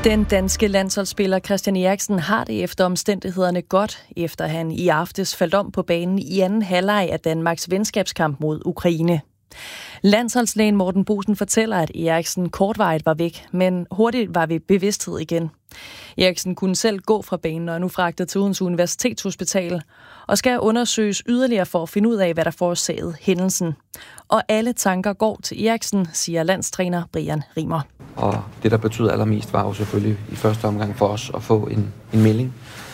Den danske landsholdsspiller Christian Eriksen har det efter omstændighederne godt, efter han i aftes faldt om på banen i anden halvleg af Danmarks venskabskamp mod Ukraine. Landsholdslægen Morten Boesen fortæller, at Eriksen kortvarigt var væk, men hurtigt var ved bevidsthed igen. Eriksen kunne selv gå fra banen og er nu fragtet til Odense Universitetshospital og skal undersøges yderligere for at finde ud af, hvad der forårsagede hændelsen. Og alle tanker går til Eriksen, siger landstræner Brian Rimer. Og det, der betyder allermest, var jo selvfølgelig i første omgang for os at få en melding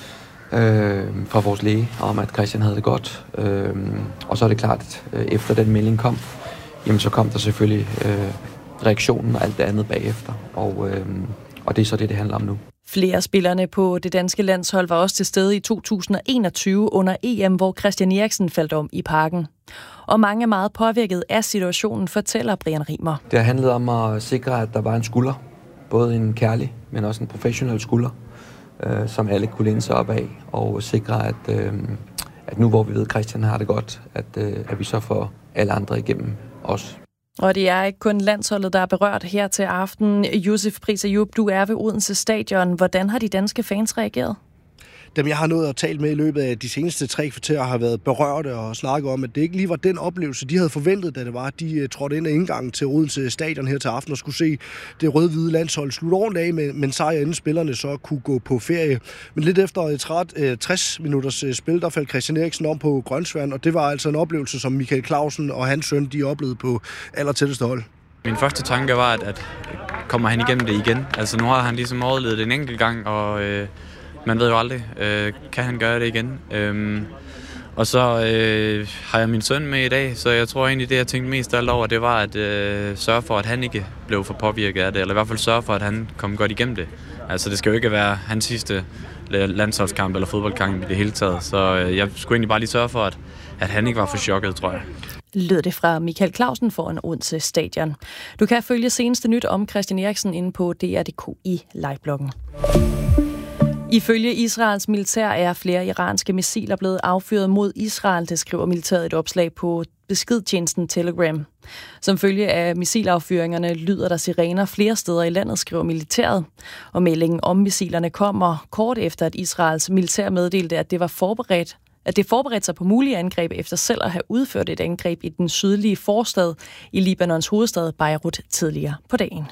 fra vores læge om, at Christian havde det godt. Og så er det klart, at efter den melding kom, jamen så kom der selvfølgelig reaktionen og alt det andet bagefter. Og det er så det handler om nu. Flere af spillerne på det danske landshold var også til stede i 2021 under EM, hvor Christian Eriksen faldt om i parken. Og mange er meget påvirket af situationen, fortæller Brian Rimer. Det har handlet om at sikre, at der var en skulder. Både en kærlig, men også en professionel skulder, som alle kunne læne sig op af. Og sikre, at nu hvor vi ved, at Christian har det godt, at vi så får alle andre igennem os. Og det er ikke kun landsholdet, der er berørt her til aften. Josef Pris Ayub, du er ved Odense Stadion. Hvordan har de danske fans reageret? Dem, jeg har nået at tale med i løbet af de seneste 3 kvarterer, har været berørte og snakket om, at det ikke lige var den oplevelse, de havde forventet, da det var. De trådte ind ad indgangen til Odense Stadion her til aften og skulle se det rød-hvide landshold slutte ordentligt af, men sejr inden spillerne så kunne gå på ferie. Men lidt efter 60 minutters spil, der faldt Christian Eriksen om på Grønsværen, og det var altså en oplevelse, som Michael Clausen og hans søn, de oplevede på allertætteste hold. Min første tanke var, at kommer han igennem det igen? Altså nu har han ligesom overlevet en enkelt gang, og man ved jo aldrig, kan han gøre det igen? Og så har jeg min søn med i dag, så jeg tror egentlig, det jeg tænkte mest af alt over, det var at sørge for, at han ikke blev for påvirket af det, eller i hvert fald sørge for, at han kom godt igennem det. Altså det skal jo ikke være hans sidste landsholdskamp eller fodboldkamp i det hele taget, så jeg skulle egentlig bare lige sørge for, at han ikke var for chokket, tror jeg. Lød det fra Michael Clausen foran Odense Stadion. Du kan følge seneste nyt om Christian Eriksen inde på DR.dk i livebloggen. Ifølge Israels militær er flere iranske missiler blevet affyret mod Israel, det skriver militæret et opslag på beskedtjenesten Telegram. Som følge af missilaffyringerne lyder der sirener flere steder i landet, skriver militæret. Og meldingen om missilerne kommer kort efter, at Israels militær meddelte, at det forberedte sig på mulige angreb efter selv at have udført et angreb i den sydlige forstad i Libanons hovedstad Beirut tidligere på dagen.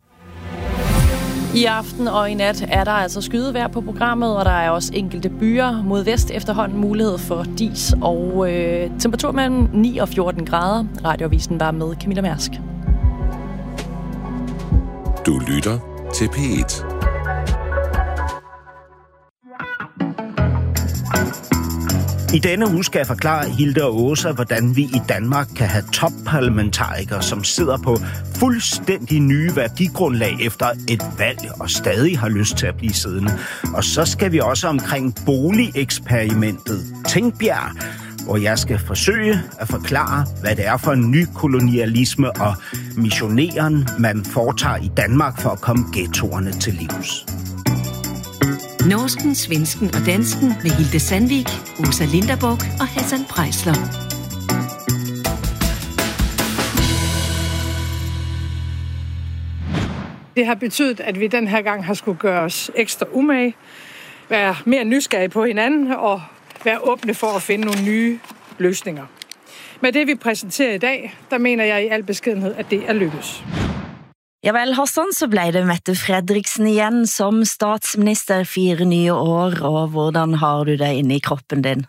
I aften og i nat er der altså skydevejr på programmet, og der er også enkelte byer mod vest efterhånden mulighed for dis og temperatur mellem 9 og 14 grader. Radioavisen var med Camilla Mærsk. Du lytter til P1. I denne uge skal jeg forklare Hilde og Åsa, hvordan vi i Danmark kan have topparlamentarikere, som sidder på fuldstændig nye værdigrundlag efter et valg og stadig har lyst til at blive siddende. Og så skal vi også omkring boligeksperimentet Tingbjerg, hvor jeg skal forsøge at forklare, hvad det er for en ny kolonialisme og missioneren, man foretager i Danmark for at komme ghettoerne til livs. Norsken, svensken og dansken med Hilde Sandvik, Åsa Linderborg og Hassan Preisler. Det har betydet, at vi den her gang har skulle gøre os ekstra umage, være mere nysgerrige på hinanden og være åbne for at finde nogle nye løsninger. Med det, vi præsenterer i dag, der mener jeg i al beskedenhed, at det er lykkes. Ja vel, Hassan, så ble det Mette Fredriksen igjen som statsminister 4 nye år, og hvordan har du det inde i kroppen din?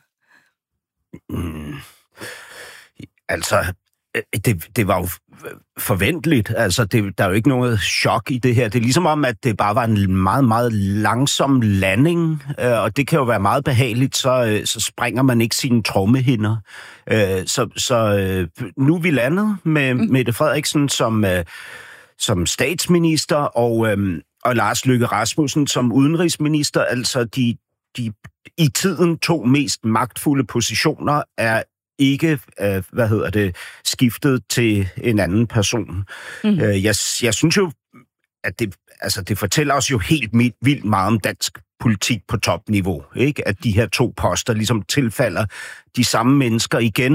Altså, det var jo forventeligt. Altså, der er jo ikke noget chok i det her. Det er ligesom om, at det bare var en meget, meget langsom landing, og det kan jo være meget behageligt, så springer man ikke sine trommehinder. Så nu er vi landet med Mette Frederiksen som statsminister og Lars Løkke Rasmussen som udenrigsminister. Altså de i tiden 2 mest magtfulde positioner er ikke skiftet til en anden person. Jeg synes jo, at det fortæller os jo helt vildt meget om dansk politik på topniveau, ikke? At de her 2 poster ligesom tilfalder de samme mennesker igen,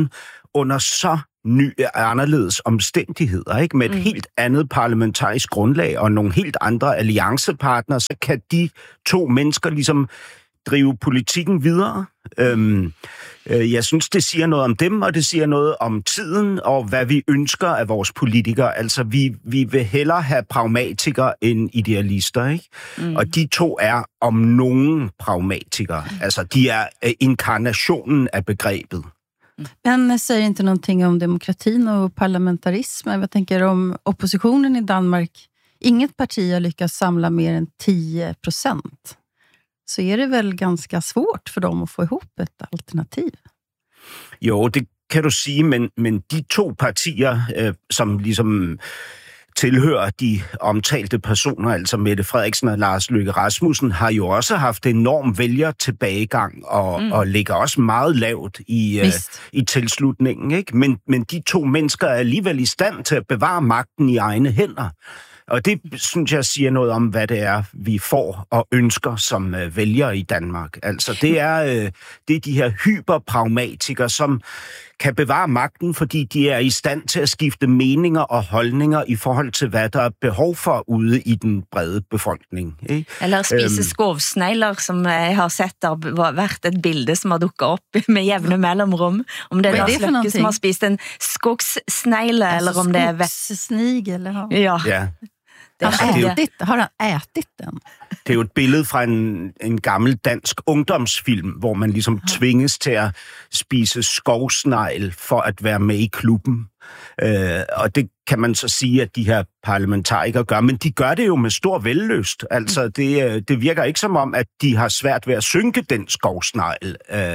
under så anderledes omstændigheder, ikke? Med et helt andet parlamentarisk grundlag og nogle helt andre alliancepartnere, så kan de to mennesker ligesom drive politikken videre. Jeg synes, det siger noget om dem, og det siger noget om tiden, og hvad vi ønsker af vores politikere. Altså, vi vil hellere have pragmatikere end idealister, ikke? Og de to er om nogen pragmatikere. Altså, de er inkarnationen af begrebet. Men säger inte någonting om demokratin och parlamentarismen. Jag tänker om oppositionen i Danmark. Inget parti har lyckats samla mer än 10%. Så är det väl ganska svårt för dem att få ihop ett alternativ. Jo, det kan du sige, men de to partier, som ligesom tilhører de omtalte personer, altså Mette Frederiksen og Lars Løkke Rasmussen, har jo også haft enorm vælgertilbagegang og ligger også meget lavt i tilslutningen, ikke? Men de to mennesker er alligevel i stand til at bevare magten i egne hænder. Og det, synes jeg, siger noget om, hvad det er, vi får og ønsker som vælgere i Danmark. Altså, det er de her hyperpragmatikere, som kan bevare magten, fordi de er i stand til at skifte meninger og holdninger i forhold til, hvad der er behov for ude i den brede befolkning. Ikke? Eller spise skovsnegler, som jeg har sett har vært et bilde som har dukket op med jævne mellemrum. Om det er Lars Løkke som har spist en skogssnegle, eller om det er... Skogssnigel, eller? Ja. Har han ætit den? Det er jo et billede fra en gammel dansk ungdomsfilm, hvor man ligesom tvinges til at spise skovsnegl for at være med i klubben. Og det kan man så sige, at de her parlamentarikere gør, men de gør det jo med stor vellyst. Altså, det virker ikke som om, at de har svært ved at synke den skovsnegl,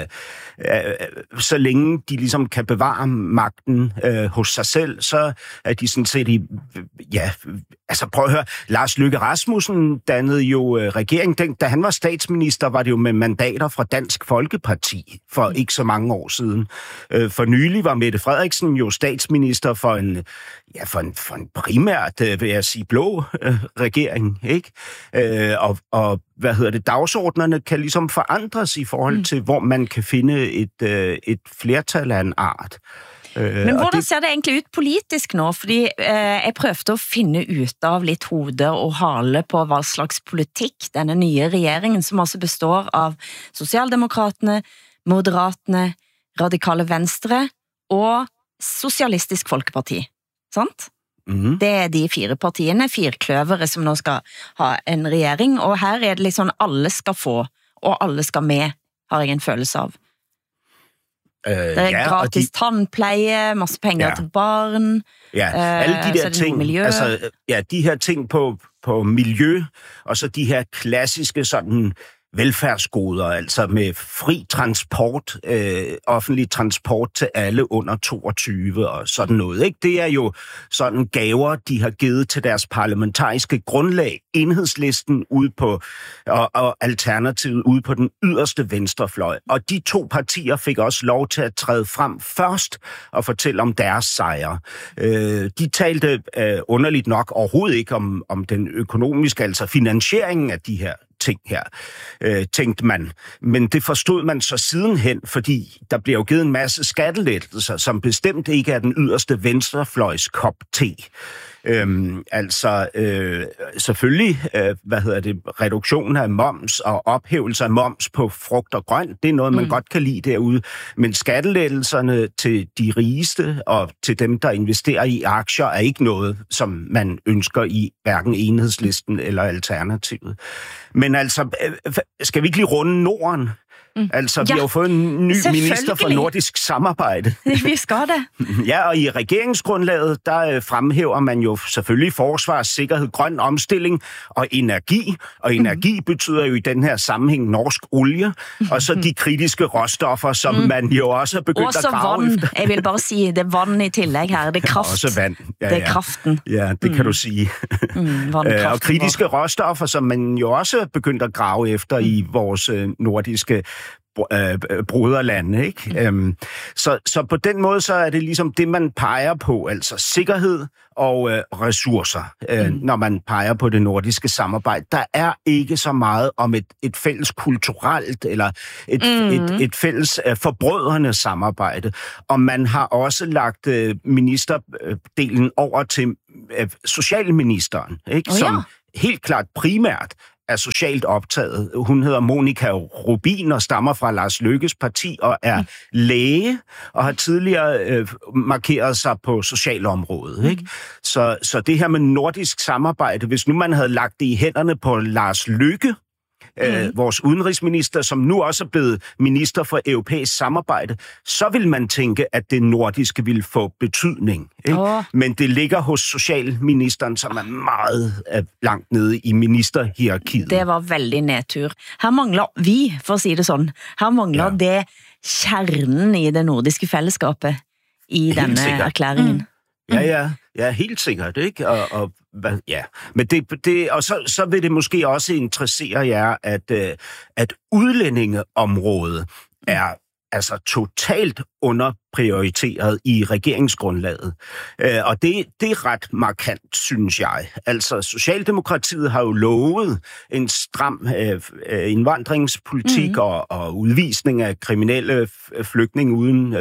så længe de ligesom kan bevare magten hos sig selv, så er de sådan set altså prøv at høre, Lars Løkke Rasmussen dannede jo regering. Da han var statsminister, var det jo med mandater fra Dansk Folkeparti for ikke så mange år siden. For nylig var Mette Frederiksen jo statsminister for en primært, vil jeg sige, blå regering, ikke? Og dagsordnerne kan ligesom forandres i forhold til, hvor man kan finde et flertal af en art. Men hvordan ser det egentlig ud politisk nå? Fordi jeg prøvde at finde ud av lidt hode og hale på hvad slags politik denne nye regeringen, som altså består av Socialdemokraterne, Moderaterne, Radikale Venstre og Socialistisk Folkeparti. Sant? Det er de 4 partiene, 4 kløvere som nå skal ha en regjering, og her er det litt sånn alle skal få, og alle skal med, har jeg en følelse av. Det er gratis tandpleje, masse penger til barn. Ja, alle de der ting, altså, de her ting på miljø, og så de her klassiske sådan velfærdsgoder, altså med fri transport, offentlig transport til alle under 22 og sådan noget, ikke? Det er jo sådan gaver, de har givet til deres parlamentariske grundlag, Enhedslisten ude på, og Alternativet ude på den yderste venstrefløj. Og de to partier fik også lov til at træde frem først og fortælle om deres sejre. De talte underligt nok overhovedet ikke om den økonomiske, altså finansieringen af de her ting her, tænkte man. Men det forstod man så sidenhen, fordi der bliver jo givet en masse skattelettelser, som bestemt ikke er den yderste venstrefløjs kop te. Selvfølgelig, reduktion af moms og ophævelse af moms på frugt og grønt, det er noget, man godt kan lide derude. Men skattelettelserne til de rigeste og til dem, der investerer i aktier, er ikke noget, som man ønsker i hverken Enhedslisten eller Alternativet. Men altså, skal vi ikke lige runde Norden? Altså, vi har jo fået en ny minister for nordisk samarbejde. Vi skal det. Ja, og i regeringsgrundlaget, der fremhæver man jo selvfølgelig forsvar, sikkerhed, grøn omstilling og energi. Og energi betyder jo i den her sammenhæng norsk olie, og så de kritiske råstoffer, som man jo også er begyndt at grave efter. Jeg vil bare sige, det er vand i tillæg her, det er kraft. Også vand. Ja, det er kraften. Ja, det kan du sige. Og kritiske råstoffer, som man jo også er begyndt at grave efter i vores nordiske broderlande, ikke? Så på den måde, så er det ligesom det, man peger på, altså sikkerhed og ressourcer, når man peger på det nordiske samarbejde. Der er ikke så meget om et fælles kulturelt eller et fælles forbrødrende samarbejde. Og man har også lagt ministerdelen over til socialministeren, ikke? Som helt klart primært er socialt optaget. Hun hedder Monika Rubin og stammer fra Lars Løkkes parti og er læge og har tidligere markeret sig på socialområdet. Ikke? Så det her med nordisk samarbejde, hvis nu man havde lagt det i hænderne på Lars Løkke, vores udenrigsminister, som nu også er blevet minister for europæisk samarbejde, så vil man tænke, at det nordiske vil få betydning. Ikke? Men det ligger hos socialministeren, som er meget langt nede i ministerhierarkiet. Det var veldig nedtur. Her mangler vi, for at sige det sådan, her mangler det kjernen i det nordiske fællesskabet i denne erklæringen. Ja, helt sikkert, ikke? Men og så vil det måske også interessere jer, at udlændingeområdet er altså totalt underprioriteret i regeringsgrundlaget. Og det er ret markant, synes jeg. Altså, Socialdemokratiet har jo lovet en stram indvandringspolitik og udvisning af kriminelle flygtninge uden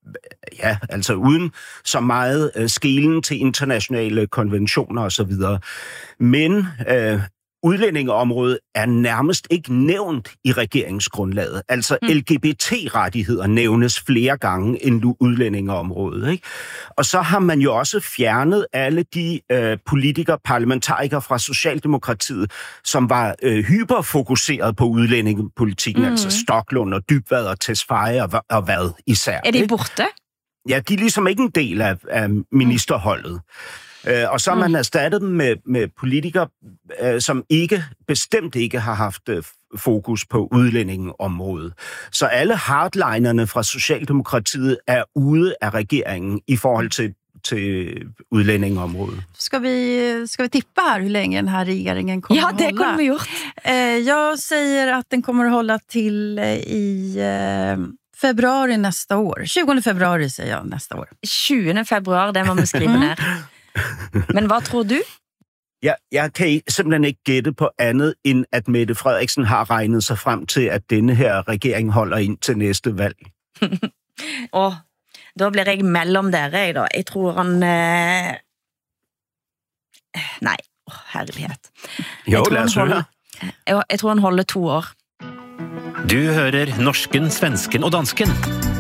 uden så meget skelen til internationale konventioner osv. Men udlændingeområdet er nærmest ikke nævnt i regeringsgrundlaget. Altså LGBT-rettigheder nævnes flere gange end udlændingeområdet. Ikke? Og så har man jo også fjernet alle de politikere, parlamentarikere fra Socialdemokratiet, som var hyperfokuseret på udlændingepolitikken, altså Stoklund og Dybvad og Tesfaye og hvad især. Er det borte? Ja, de er ligesom ikke en del af ministerholdet. Og så har man erstattet dem med politikere, som bestemt ikke har haft fokus på udlændingeområdet. Så alle hardlinerne fra Socialdemokratiet er ude af regeringen i forhold til udlændingeområdet. Ska vi tippa här hur länge den här regeringen kommer att hålla? Ja, det kommer vi gjort. Jag säger att den kommer att hålla till i februari nästa år. 20 februari säger jag nästa år. 20 februari, det må man skrive ner. Men hvad tror du? Jeg kan simpelthen ikke gætte på andet, end at Mette Frederiksen har regnet sig frem til, at denne her regering holder ind til næste valg. Da bliver jeg mellem dere i dag. Jeg tror han... Nej, herlighed. Jo, lad os høre. Jeg tror han holder 2 år. Du hører norsken, svensken og dansken.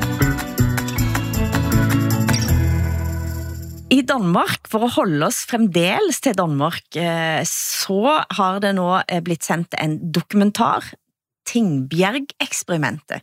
I Danmark, for at holde os fremdeles til Danmark, så har det nå blitt sendt en dokumentar, Tingbjerg-eksperimentet.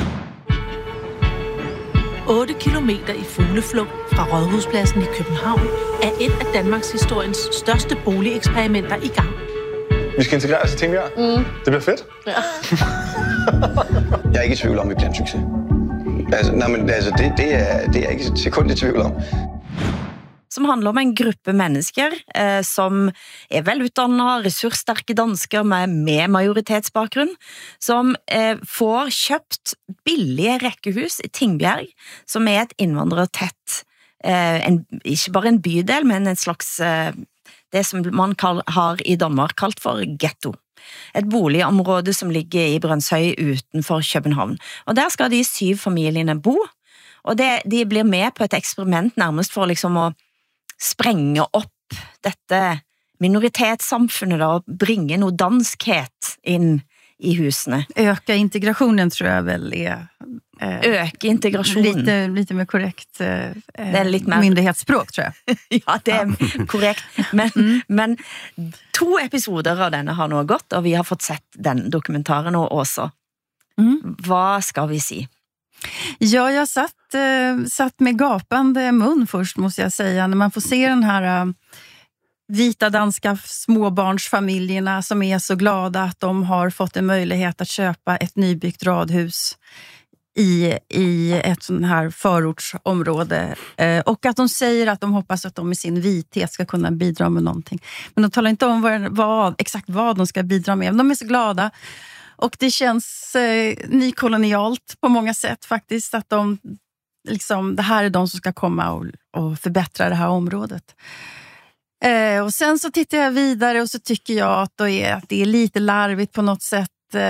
8 kilometer i fugleflugt fra Rådhuspladsen i København er et af Danmarks historiens største boligeksperimenter i gang. Vi skal integreres i Tingbjerg. Det bliver fedt. Ja. Jeg er ikke i tvivl om, vi bliver en succes. Det er jeg ikke et sekund i tvivl om. Som handler om en gruppe mennesker som er veluddannet, ressursstærke dansker med majoritetsbakgrunn, som får købt billige rekkehus i Tingbjerg, som er et indvandrertæt, ikke bare en bydel, men en slags, det som man har i Danmark kaldt for ghetto. Et boligområde som ligger i Brønshøj utenfor København. Og der skal de 7 familierne bo, og de blir med på et eksperiment nærmest for liksom å sprenge op dette minoritetssamfundet da, og bringe noget danskhet ind i husene. Öka integrationen tror jeg vel er... Øke integrationen. Lite mer korrekt myndighetsspråk, tror jeg. Ja, det er korrekt. Men 2 episoder av denne har nå gått, og vi har fått sett den dokumentaren nå også. Hvad skal vi si? Ja, jag satt med gapande mun först, måste jag säga, när man får se den här vita danska småbarnsfamiljerna som är så glada att de har fått en möjlighet att köpa ett nybyggt radhus i ett sånt här förortsområde, och att de säger att de hoppas att de i sin vithet ska kunna bidra med någonting. Men de talar inte om exakt vad de ska bidra med. De är så glada. Och det känns nykolonialt på många sätt faktiskt, att de liksom, det här är de som ska komma och förbättra det här området. Och sen så tittar jag vidare och så tycker jag att det är lite larvigt på något sätt.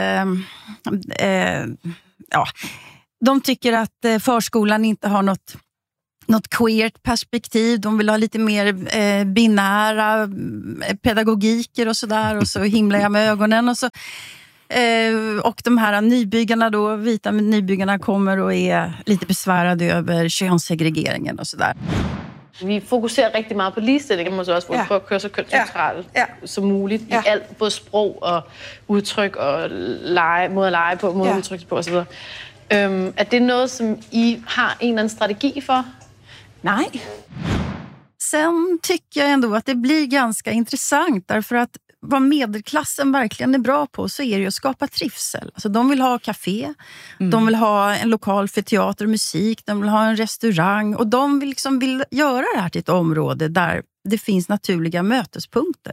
Ja, de tycker att förskolan inte har något queert perspektiv. De vill ha lite mer binära pedagogiker och sådär. Och så himlar jag med ögonen. Och de här nybyggarna då, vita nybyggarna kommer och är lite besvärade över könssegregeringen och sådär. Vi fokuserer rigtig meget på ligestilling, måske også for at køre så kønsneutralt som muligt i alt, både sprog og udtryk og måde at lege på, måde at udtrykke på osv. Er det noget, som I har en eller anden strategi for? Nej. Sen tycker jag ändå att det blir ganska intressant, därför att vad medelklassen verkligen är bra på så är det att skapa trivsel. Alltså de vill ha café, de vill ha en lokal för teater och musik, de vill ha en restaurang och de vill göra det här till ett område där det finns naturliga mötespunkter.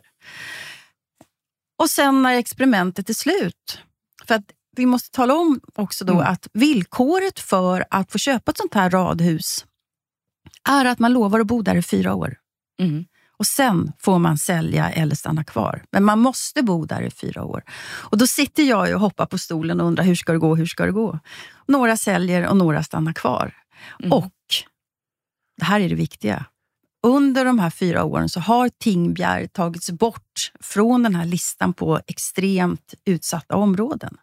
Och sen när experimentet är slut, för att vi måste tala om också då att villkoret för att få köpa ett sånt här radhus är att man lovar att bo där i 4 år. Och sen får man sälja eller stanna kvar. Men man måste bo där i 4 år. Och då sitter jag och hoppar på stolen och undrar hur ska det gå? Några säljer och några stannar kvar. Och det här är det viktiga. Under de här 4 åren så har Tingbjerg tagits bort från den här listan på extremt utsatta områden.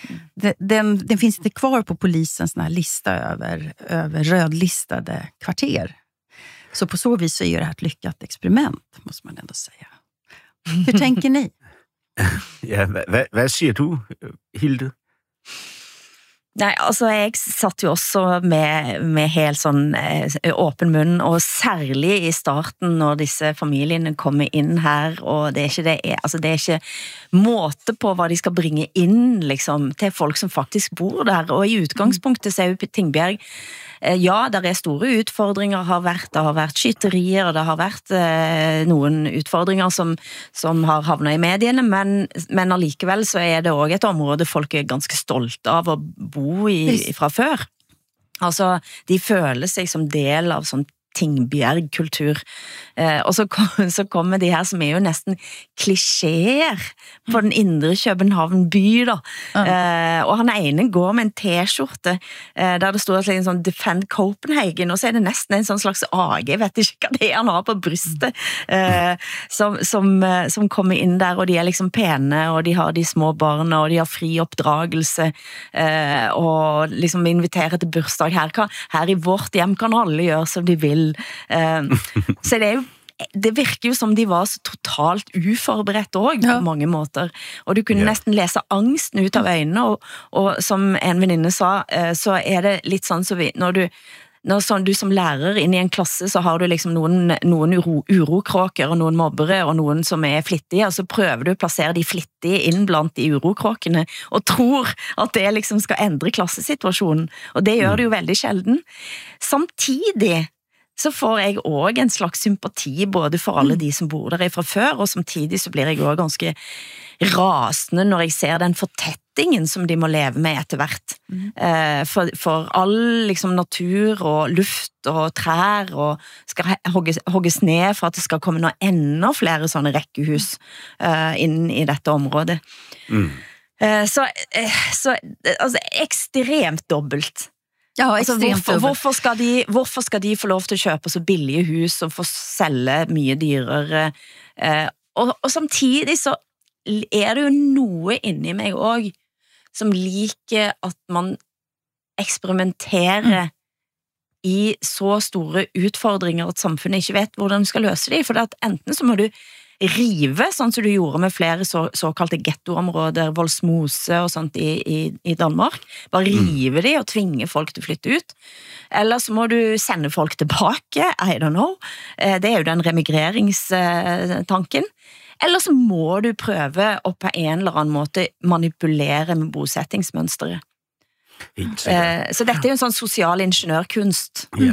Den finns inte kvar på polisens här lista över rödlistade kvarter. Så på så vis så är det här ett lyckat experiment, måste man ändå säga. Hur tänker ni? Ja, hvad siger du, Hilde? Nei, altså jeg satt jo også med helt sånn åpen munn, og særlig i starten når disse familiene kommer inn her, og det er ikke måte på hva de skal bringe inn liksom, til folk som faktisk bor der, og i utgangspunktet så er jo Tingbjerg, ja, der er store utfordringer, det har vært skytterier, og det har vært noen utfordringer som har havnet i mediene, men allikevel så er det også et område folk er ganske stolte av å bo i fra før. Altså, de føler seg som del av sånn Tingbjerg-kultur. Og så kommer de her som er jo nesten klisjeer på den indre København by da. Og han ene går med en t-skjorte der det står en sånn Defend Copenhagen, og så er det nesten en sånn slags AG, jeg vet ikke hva det er han har på brystet, som kommer inn der, og de er liksom pene, og de har de små barna, og de har fri oppdragelse, og liksom inviterer til bursdag her i vårt hjem kan alle gjøre som de vil. Så det virker jo som de var så totalt uforberedt også, på mange måter, og du kunne nesten lese angsten ut av øynene, og som en venninne sa, så er det litt sånn så når du som lærer inn i en klasse, så har du liksom noen urokråker og noen mobbere og noen som er flittige, og så prøver du å plassere de flittige inn blant de urokråkene, og tror at det liksom skal endre klassesituasjonen, og det gjør det jo veldig sjelden. Samtidig så får jeg også en slags sympati både for alle de som bor der fra før, og samtidig så blir jeg også ganske rasende når jeg ser den fortettingen som de må leve med etter hvert. For all liksom, natur og luft og trær og skal hogges ned for at det skal komme noe enda flere sånne rekkehus inn i dette området. Så altså, ekstremt dobbelt. Ja, altså, hvorfor skal de få lov til å kjøpe så billige hus og få selge mye dyrere? Og samtidig så er det jo noe inni meg også som liker at man eksperimenterer i så store utfordringer at samfunnet ikke vet hvordan du skal løse dem, for at enten så må du rive, sånn som du gjorde med flere såkalte ghettoområder, Voldsmose og sånt i Danmark. Bare rive de og tvinge folk til å flytte ut. Eller så må du sende folk tilbake, I don't know. Det er jo den remigreringstanken. Eller så må du prøve å på en eller annen måte manipulere med bosettingsmønstret. Så dette er jo en sånn sosial ingeniørkunst. Ja.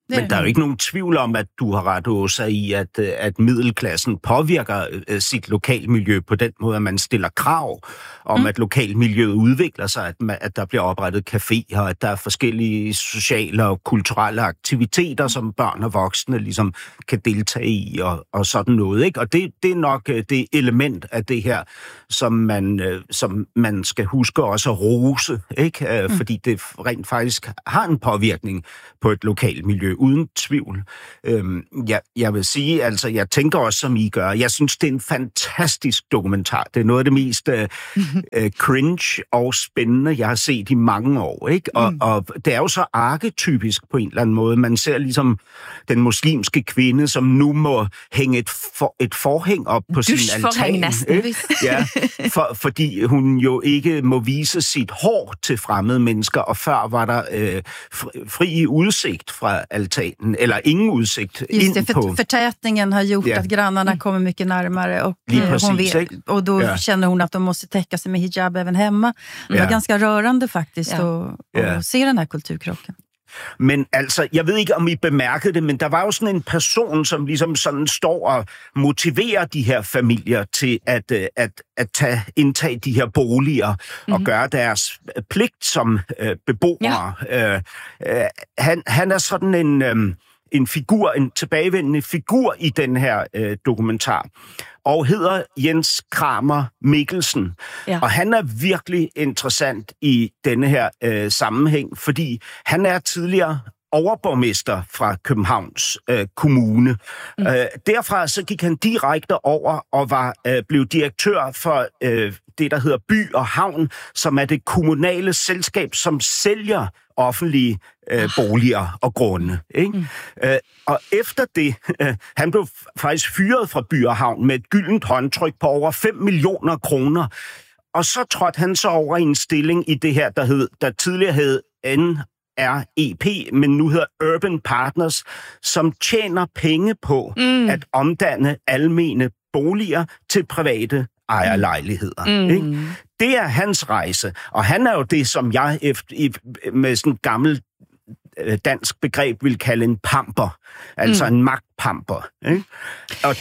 Men der er jo ikke nogen tvivl om, at du har ret, Åsa, i, at middelklassen påvirker sit lokalmiljø på den måde, at man stiller krav om, at lokalmiljøet udvikler sig, at der bliver oprettet caféer, at der er forskellige sociale og kulturelle aktiviteter, som børn og voksne ligesom kan deltage i, og sådan noget. Ikke? Og det er nok det element af det her, som man skal huske også at rose, ikke? Fordi det rent faktisk har en påvirkning på et lokalmiljø, uden tvivl. Jeg vil sige, altså, jeg tænker også, som I gør. Jeg synes, det er en fantastisk dokumentar. Det er noget af det mest cringe og spændende, jeg har set i mange år. Ikke? Og det er jo så arketypisk på en eller anden måde. Man ser ligesom den muslimske kvinde, som nu må hænge et forhæng op på sin altan. Ja, fordi hun jo ikke må vise sit hår til fremmede mennesker, og før var der fri udsigt fra altanen, eller ingen udsigt ind på. Förtätningen har gjort att grannarna kommer mycket närmare och, och då känner hon att de måste täcka sig med hijab även hemma. Det var ganska rörande faktiskt att se den här kulturkrocken. Men altså, jeg ved ikke, om I bemærkede det, men der var jo sådan en person, som ligesom sådan står og motiverer de her familier til at indtage de her boliger og gøre deres pligt som beboere. Ja. Han er sådan en figur, en tilbagevendende figur i den her dokumentar, og hedder Jens Kramer Mikkelsen. Ja. Og han er virkelig interessant i denne her sammenhæng, fordi han er tidligere overborgmester fra Københavns Kommune. Derfra så gik han direkte over og blev direktør for det, der hedder By og Havn, som er det kommunale selskab, som sælger offentlige boliger og grunde. Ikke? Og efter det, han blev faktisk fyret fra By og Havn med et gyldent håndtryk på over 5 millioner kroner. Og så trådte han så over i en stilling i det her, der tidligere hed NREP, men nu hedder Urban Partners, som tjener penge på at omdanne almene boliger til private ejerlejligheder. Ikke? Det er hans rejse, og han er jo det, som jeg med sådan et gammelt dansk begreb vil kalde en pamper, altså en magtpamper. Ikke? Og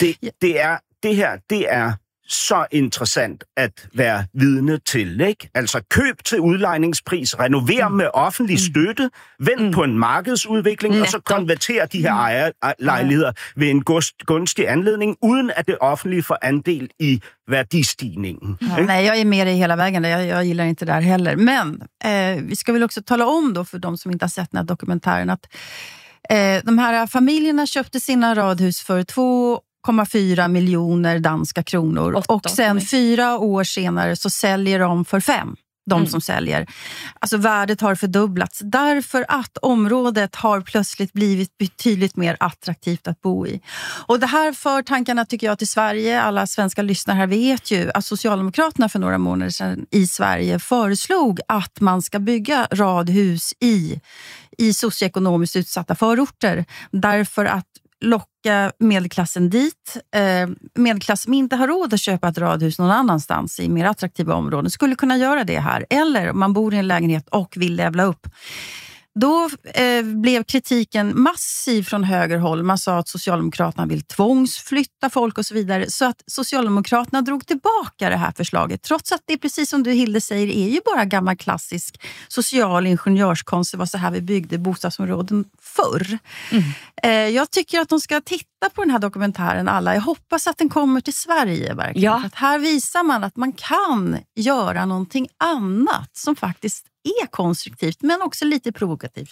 det er så interessant at være vidne til, ikke? Altså køb til udlejningspris, renover med offentlig støtte, vend på en markedsudvikling, og så konvertere de her ejerlejligheder ved en gunstig anledning, uden at det offentlige får andel i värdestigningen. Nej, jag är med dig hela vägen. Jag gillar inte det där heller. Men vi ska väl också tala om då för de som inte har sett den här dokumentären att de här familjerna köpte sina radhus för 2,4 miljoner danska kronor. Och sen 4 år senare så säljer de för 5. De som säljer. Alltså värdet har fördubblats därför att området har plötsligt blivit betydligt mer attraktivt att bo i. Och det här för tankarna tycker jag till Sverige. Alla svenska lyssnare här vet ju att Socialdemokraterna för några månader sedan i Sverige föreslog att man ska bygga radhus i socioekonomiskt utsatta förorter. Därför att locka medelklassen dit. Medelklass som inte har råd att köpa ett radhus någon annanstans i mer attraktiva områden skulle kunna göra det här. Eller om man bor i en lägenhet och vill levla upp. Då blev kritiken massiv från högerhåll. Man sa att Socialdemokraterna vill tvångsflytta folk och så vidare. Så att Socialdemokraterna drog tillbaka det här förslaget. Trots att det, precis som du Hilde säger, är ju bara gammal klassisk social ingenjörskonst. Det var så här vi byggde bostadsområden förr. Jag tycker att de ska titta på den här dokumentären alla. Jag hoppas att den kommer till Sverige verkligen. Ja. För att här visar man att man kan göra någonting annat som faktiskt är konstruktivt, men också lite provokativt.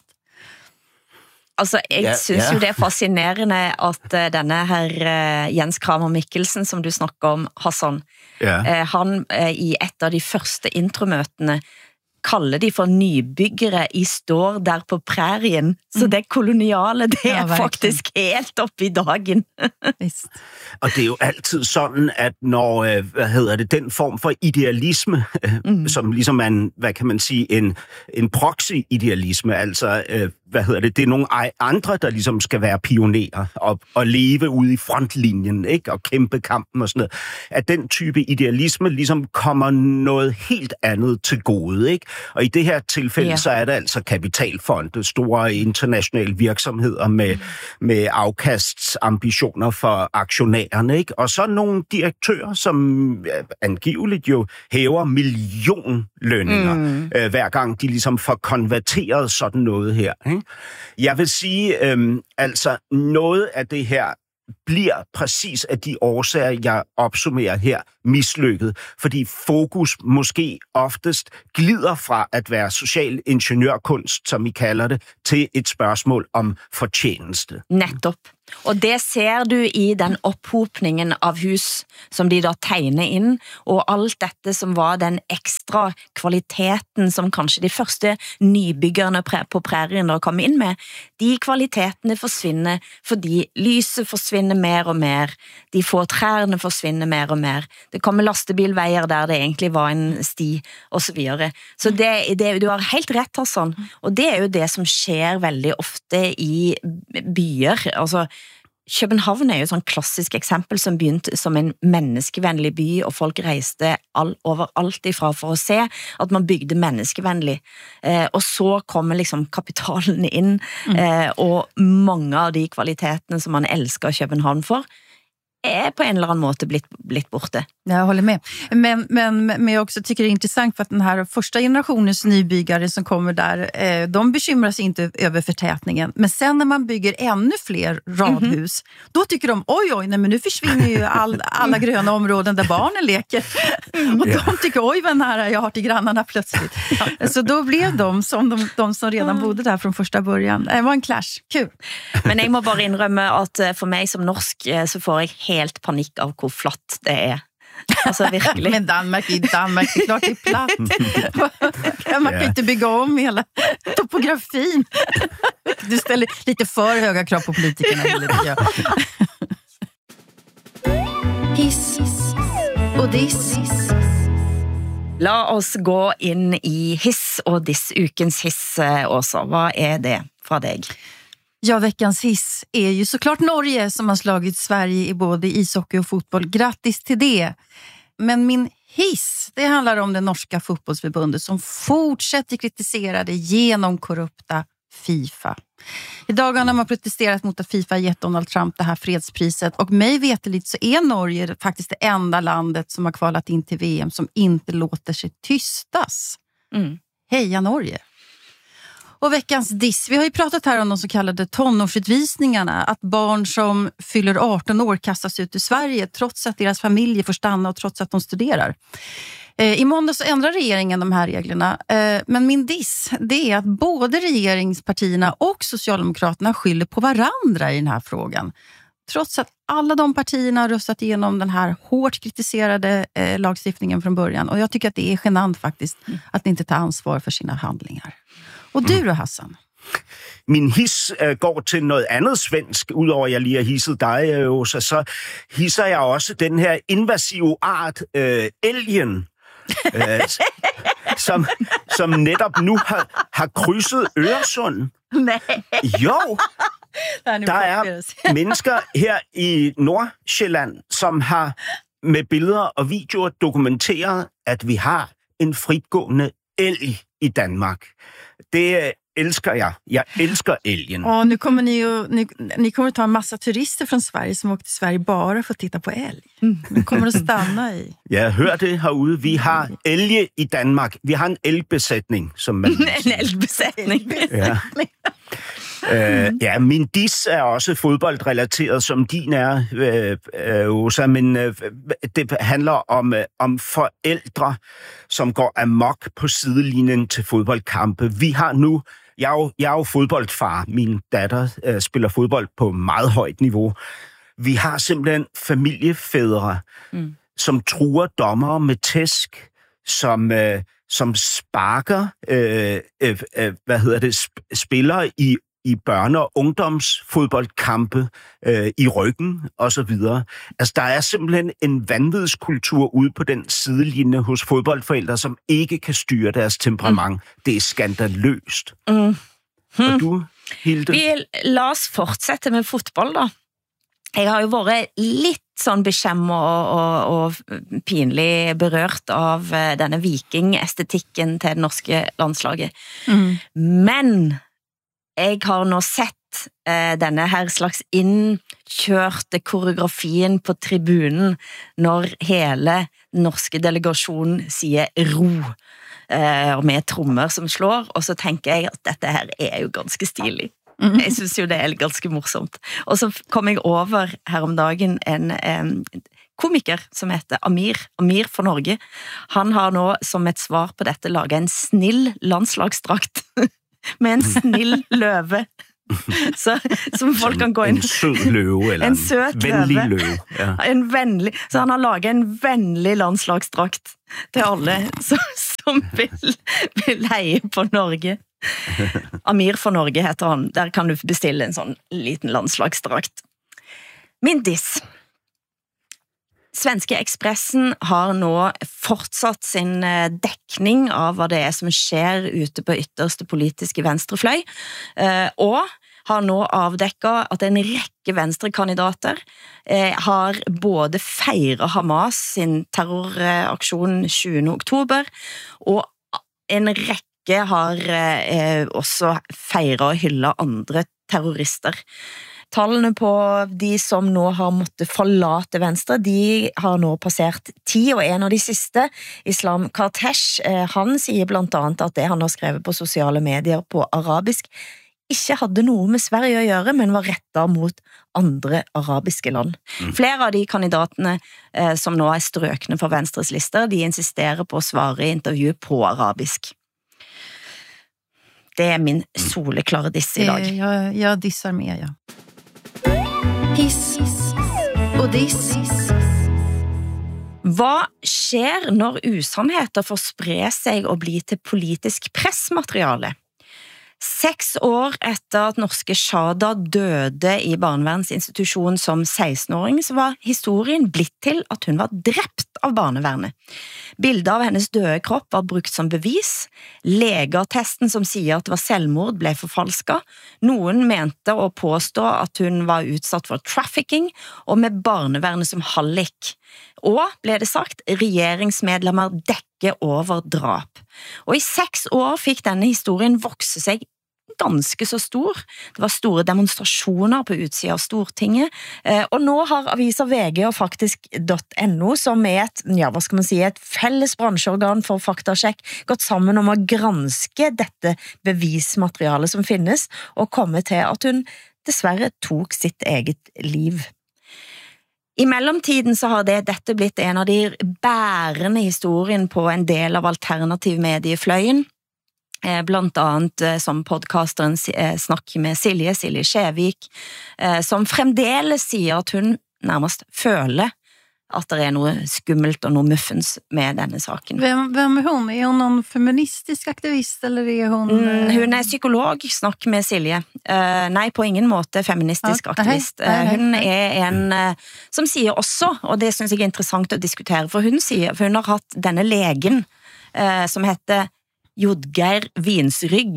Altså, jeg synes jo det er fascinerende at denne her Jens Kramer Mikkelsen, som du snakker om, Hassan, han i et av de første intromøtene kalder de for nybyggere i står der på prærien. Så det koloniale, det er faktisk helt op i dagen. Og det er jo altid sådan, at når, den form for idealisme, som ligesom er en, hvad kan man sige, en proxy-idealisme, altså, det er nogle andre, der ligesom skal være pionerer og leve ude i frontlinjen, ikke? Og kæmpe kampen og sådan noget. At den type idealisme ligesom kommer noget helt andet til gode, ikke? Og i det her tilfælde, så er det altså kapitalfonde, store internationale virksomheder med afkastsambitioner for aktionærerne, ikke? Og så nogle direktører, som angiveligt jo hæver millionlønninger, hver gang de ligesom får konverteret sådan noget her, ikke? Jeg vil sige, altså noget af det her bliver præcis af de årsager, jeg opsummerer her, mislykket, fordi fokus måske oftest glider fra at være social ingeniørkunst, som I kalder det, til et spørgsmål om fortjeneste. Netop. Og det ser du i den ophopningen av hus som de da tegner ind, og alt dette som var den ekstra kvaliteten som kanskje de første nybyggerne på prærien der kom ind med, de kvalitetene forsvinder, fordi lyset forsvinder mer og mer, de få træerne forsvinder mer og mer, det kommer lastebilveier der det egentlig var en sti, og så videre. Så det, du har helt ret, Hassan, og det jo det som sker veldig ofte i byer, altså København jo et sånn klassisk eksempel som begynte som en menneskevennlig by, og folk reiste overalt ifra for å se at man bygde menneskevennlig. Og så kommer liksom kapitalen inn, og mange av de kvalitetene som man elsker København for, på en eller annan måte blitt borte. Jag håller med. Men jag också tycker det är intressant för att den här första generationens nybyggare som kommer där, de bekymrar sig inte över förtätningen. Men sen när man bygger ännu fler radhus, då tycker de, oj, nej, men nu försvinner ju alla gröna områden där barnen leker. Och de tycker, oj, vad nära jag har till grannarna plötsligt. Så då blev de som de som redan bodde där från första början. Det var en clash. Kul. Men jeg må bare indrømme at for mig som norsk, så får jeg helt panik av hvor flott det Altså virkelig. Men Danmark det är klart det är platt. Man kan inte bygga om hela topografin. Du ställer lite för höga krav på politikerna. Hiss och diss. La oss gå in i hiss och diss, ukens hiss også. Vad det fra dig? Ja, veckans hiss är ju såklart Norge som har slagit Sverige i både ishockey och fotboll. Grattis till det! Men min hiss, det handlar om det norska fotbollsförbundet som fortsätter kritisera det genomkorrupta FIFA. I dagarna har man protesterat mot att FIFA gett Donald Trump det här fredspriset, och mig veterligt så är Norge faktiskt det enda landet som har kvalat in till VM som inte låter sig tystas. Heja Norge! Och veckans diss. Vi har ju pratat här om de så kallade tonårsutvisningarna. Att barn som fyller 18 år kastas ut ur Sverige trots att deras familjer får stanna och trots att de studerar. I måndag så ändrar regeringen de här reglerna. Men min diss, det är att både regeringspartierna och Socialdemokraterna skyller på varandra i den här frågan. Trots att alla de partierna har röstat igenom den här hårt kritiserade lagstiftningen från början. Och jag tycker att det är genant faktiskt att inte ta ansvar för sina handlingar. Og du, Hassan? Min hiss går til noget andet svensk, udover jeg lige har hisset dig, Åsa, så hisser jeg også den her invasive art, elgen, som netop nu har krydset Øresund. Nej. Jo, der er mennesker her i Nordsjælland, som har med billeder og videoer dokumenteret, at vi har en fritgående elg i Danmark. Det elsker jeg. Jeg elsker elgen. Och nu kommer ni kommer att ta en massa turister från Sverige som åker till Sverige bara för att titta på älg. Nu kommer att stanna i. Jeg hører det herude. Vi har elge i Danmark. Vi har en elgbesætning, som man En elgbesætning. Ja. Ja, min diss er også fodboldrelateret, som din Åsa, men det handler om forældre, som går amok på sidelinjen til fodboldkampe. Vi har nu, jeg er jo fodboldfar, min datter spiller fodbold på meget højt niveau. Vi har simpelthen familiefædre, som truer dommere med tæsk, som sparker spillere i børne- og ungdomsfodboldkampe i ryggen og så videre. Altså, der er simpelthen en vanvidskultur ude på den sidelinje hos fodboldforældre, som ikke kan styre deres temperament. Det er skandaløst. Og du, Hilde? La oss fortsætte med fodbold, da. Jeg har jo været lidt sånn beskjem og pinlig berørt av denne vikingestetikken til det norske landslaget. Men jeg har nå sett denne her slags innkjørte koreografien på tribunen når hele den norske delegasjonen sier ro, med trommer som slår, og så tenker jeg at dette her jo ganske stilig. Jeg synes jo det ganske morsomt. Og så kom jeg over her om dagen en komiker som heter Amir for Norge. Han har nå som et svar på dette laget en snill landslagsdrakt med en snill løve. Så, som folk kan gå inn. En sød løve, eller en søt vennlig løve. Ja. En vennlig, så han har laget en vennlig landslagsdrakt til alle som vil heie på Norge. Amir for Norge heter han. Der kan du bestille en sånn liten landslagsdrakt. Min diss. Svenske Expressen har nå fortsatt sin dekning av hva det som skjer ute på ytterste politiske venstrefløy, og har nå avdekket at en rekke venstrekandidater har både feiret Hamas sin terroraksjon 20. oktober, og en rekke har også feiret og hyllet andre terrorister. Tallene på de som nå har måttet forlate Venstre, de har nå passert 10, og en av de siste, Islam Kartesh, han sier blant annet at det han har skrevet på sosiale medier på arabisk ikke hadde noe med Sverige å gjøre, men var rettet mot andre arabiske land. Flere av de kandidatene som nå strøkne for Venstres lister, de insisterer på å svare i intervju på arabisk. Det min soleklare diss i dag. Jag dissar med, ja. Hiss og diss. Hva skjer når usannheter får spre seg og bli til politisk pressmateriale? 6 år etter at norske Shada døde i barnevernsinstitusjon som 16-åring, så var historien blitt til at hun var drept av barnevernet. Bildet av hennes døde kropp var brukt som bevis. Legeattesten som sier at det var selvmord ble forfalsket. Noen mente å påstå at hun var utsatt for trafficking, og med barnevernet som hallik. Og, ble det sagt, regjeringsmedlemmer dekker over drap. Og i 6 år fikk denne historien vokse seg ganske så stor. Det var store demonstrasjoner på utsiden av Stortinget, og nå har aviser VG og faktisk.no, som et felles bransjeorgan for faktasjekk, gått sammen om å granske dette bevismaterialet som finnes, og komme til at hun dessverre tok sitt eget liv. I mellomtiden så har dette blitt en av de bærende historien på en del av alternativ mediefløyen, blant annet som podcasteren snakker med Silje Skjevik, som fremdeles sier at hun nærmest føler at det noe skummelt og noe muffens med denne saken. Hvem hun? Hun noen feministisk aktivist, eller hun... Hun psykolog, snakk med Silje. Nei, på ingen måte feministisk aktivist. Hun en som sier også, og det synes jeg interessant å diskutere, for hun har hatt denne legen som heter Jodgeir Vinsrygg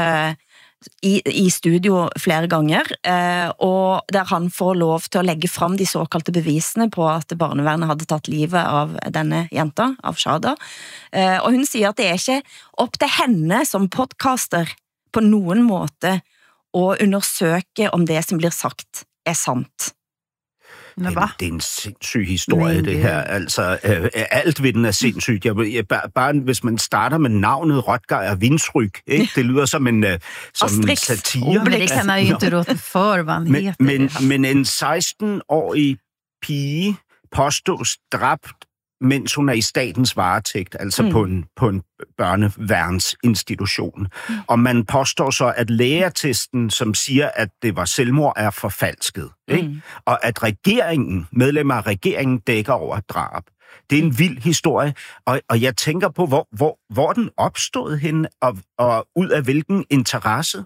i studio flere ganger, og der han får lov til å legge fram de såkalte bevisene på at barnevernet hadde tatt livet av denne jenta, av Shada. Og hun sier at det ikke opp til henne som podcaster på noen måte å undersøke om det som blir sagt sant. Det en sindssyg historie, det her. Altså, alt ved den sindssygt. Bare hvis man starter med navnet Rotgeir Vinsrygg, ikke? Det lyder som en satire. Men det kan jeg jo ikke råde for, hva han heter. Men en 16-årig pige påstås dræbt, mens hun i statens varetægt, altså på en børneværnsinstitution. Og man påstår så, at lægeattesten, som siger, at det var selvmord, forfalsket. Ikke? Og at medlemmer af regeringen dækker over drab. Det en vild historie, og jeg tænker på, hvor den opstod henne, og ud af hvilken interesse?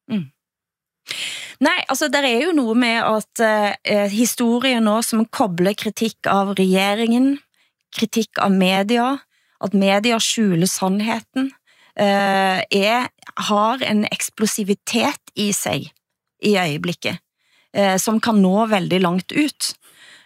Nei, altså det jo noe med at historien nå som kobler kritikk av regjeringen, kritikk av media, at media skjuler sannheten, har en eksplosivitet i seg i øyeblikket, som kan nå veldig langt ut.